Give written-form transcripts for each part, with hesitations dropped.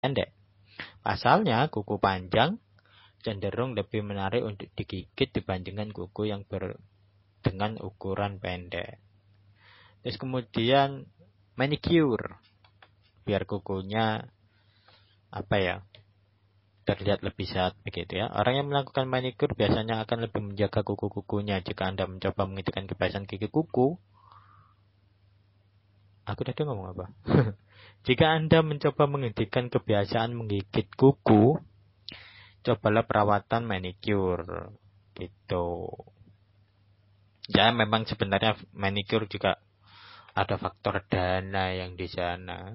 pendek. Pasalnya, kuku panjang cenderung lebih menarik untuk digigit dibandingkan kuku yang dengan ukuran pendek. Terus kemudian manicure, biar kukunya terlihat lebih sehat begitu ya. Orang yang melakukan manicure biasanya akan lebih menjaga kuku-kukunya. Jika Anda mencoba menghentikan kebiasaan gigi kuku, aku tadi ngomong apa? Jika Anda mencoba menghentikan kebiasaan menggigit kuku, cobalah perawatan manicure gitu. Ya memang sebenarnya manicure juga ada faktor dana yang di sana.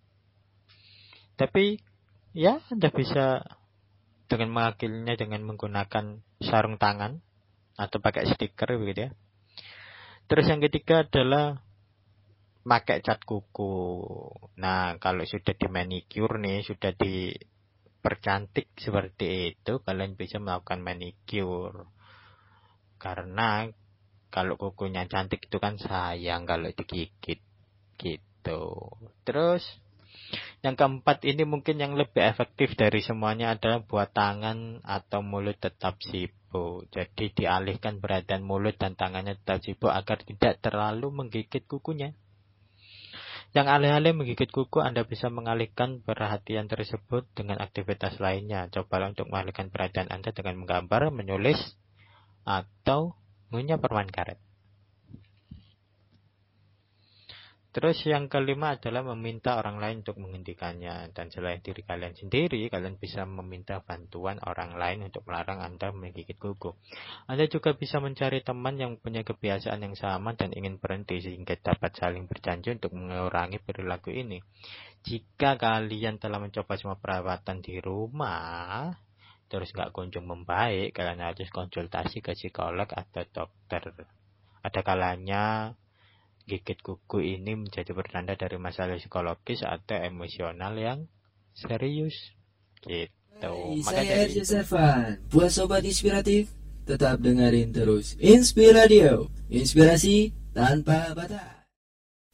Tapi ya Anda bisa dengan mengakilinya dengan menggunakan sarung tangan atau pakai stiker begitu ya. Terus yang ketiga adalah pakai cat kuku. Nah, kalau sudah di manicure nih, sudah dipercantik seperti itu, kalian bisa melakukan manicure. Karena kalau kukunya cantik itu kan sayang kalau digigit gitu. Terus yang keempat ini mungkin yang lebih efektif dari semuanya adalah buat tangan atau mulut tetap sibuk. Jadi dialihkan perhatian mulut dan tangannya tetap sibuk agar tidak terlalu menggigit kukunya. Yang alih-alih menggigit kuku, Anda bisa mengalihkan perhatian tersebut dengan aktivitas lainnya. Cobalah untuk mengalihkan perhatian Anda dengan menggambar, menulis, atau mengunyah permen karet. Terus yang kelima adalah meminta orang lain untuk menghentikannya. Dan selain diri kalian sendiri, kalian bisa meminta bantuan orang lain untuk melarang Anda menggigit kuku. Anda juga bisa mencari teman yang punya kebiasaan yang sama dan ingin berhenti sehingga dapat saling berjanji untuk mengurangi perilaku ini. Jika kalian telah mencoba semua perawatan di rumah, terus nggak kunjung membaik, kalian harus konsultasi ke psikolog atau dokter. Ada kalanya gigit kuku ini menjadi pertanda dari masalah psikologis atau emosional yang serius. Gitu. Hai, saya RJ Servan. Buat sobat inspiratif, tetap dengerin terus Inspiradio, inspirasi tanpa batas.